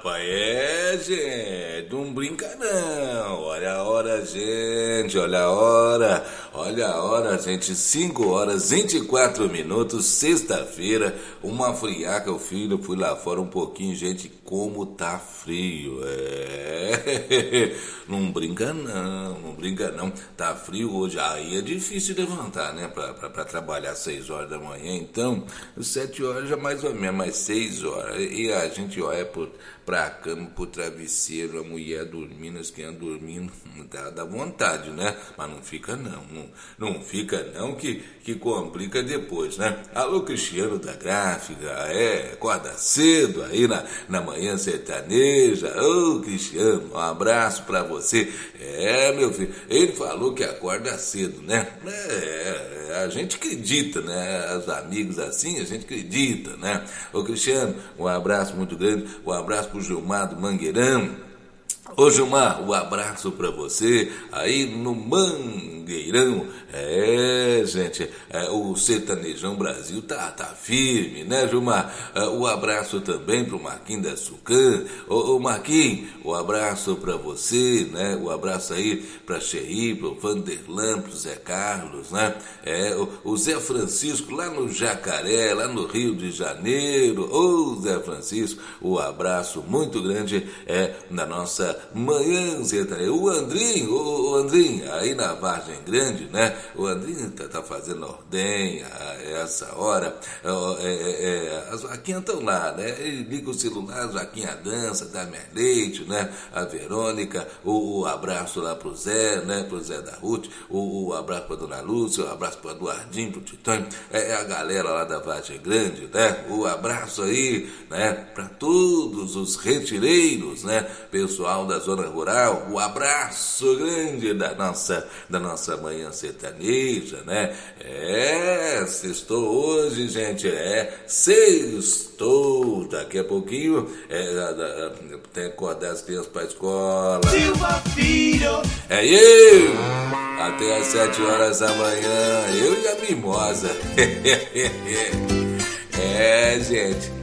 rapaz, gente, não brinca não. Olha a hora, gente, olha a hora, gente, 5 horas, 24 minutos, sexta-feira, uma friaca, o filho, fui lá fora um pouquinho, gente, como tá frio, não brinca não, tá frio hoje, aí é difícil levantar, né, pra trabalhar 6 horas da manhã, então, 7 horas já mais ou menos, mas 6 horas, e a gente olha pra cama, pro travesseiro, a mulher dormindo, as crianças dormindo, dá vontade, né? Mas não fica não fica não, que complica depois, né? Alô, Cristiano da Gráfica, acorda cedo aí na manhã sertaneja. Ô, Cristiano, um abraço pra você. Meu filho, ele falou que acorda cedo, né? A gente acredita, né? Os amigos assim, a gente acredita, né? Ô, Cristiano, um abraço muito grande, um abraço pro Gilmar do Mangueirão. Ô, Gilmar, um abraço pra você aí no Mangueirão. Gente, o Sertanejão Brasil tá firme, né, Gilmar? Um abraço também pro Marquinhos da Sucan. Ô, Marquinhos, um abraço pra você, né? Um abraço aí pra Xerri, pro Vanderlan, pro Zé Carlos, né? O Zé Francisco lá no Jacaré, lá no Rio de Janeiro. Ô, Zé Francisco, um abraço muito grande na nossa manhã sertaneja. O Andrinho, aí na Vargem Grande, né? O Andrinho tá fazendo ordenha a essa hora. As vaquinhas estão lá, né? Ele liga o celular, as vaquinhas dança, dá Merleite, né? A Verônica, o abraço lá pro Zé, né? Pro Zé da Ruth, o abraço pra Dona Lúcia, o abraço pro Eduardinho, pro Titã, a galera lá da Vargem Grande, né? O abraço aí, né? Pra todos os retireiros, né? Pessoal da zona rural, o abraço grande da nossa manhã sertaneja, né? Sextou hoje, gente, sextou, daqui a pouquinho, tem que acordar as crianças pra escola. Silva Filho! Eu! Até às 7 horas da manhã, eu e a mimosa. Gente...